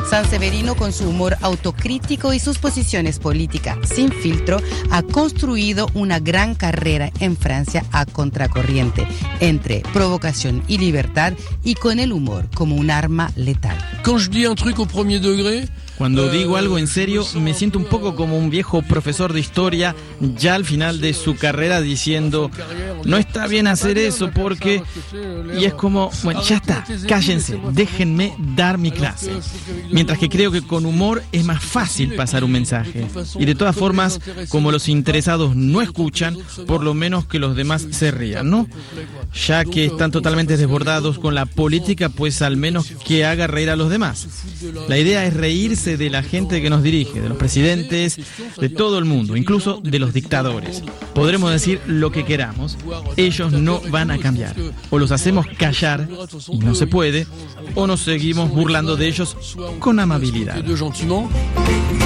Sanseverino, con su humor autocrítico y sus posiciones políticas sin filtro, ha construido una gran carrera en Francia a contracorriente, entre provocación y libertad, y con el humor como un arma letal. Cuando digo algo en serio, me siento un poco como un viejo profesor de historia ya al final de su carrera diciendo: no está bien hacer eso porque... Y es como, bueno, ya está, cállense, déjenme dar mi clase. Mientras que creo que con humor es más fácil pasar un mensaje. Y de todas formas, como los interesados no escuchan, por lo menos que los demás se rían, ¿no? Ya que están totalmente desbordados con la política, pues al menos que haga reír a los demás. La idea es reírse de la gente que nos dirige, de los presidentes, de todo el mundo, incluso de los dictadores. Podremos decir lo que queramos, ellos no van a cambiar. O los hacemos callar, y no se puede, o nos seguimos burlando de ellos con amabilidad.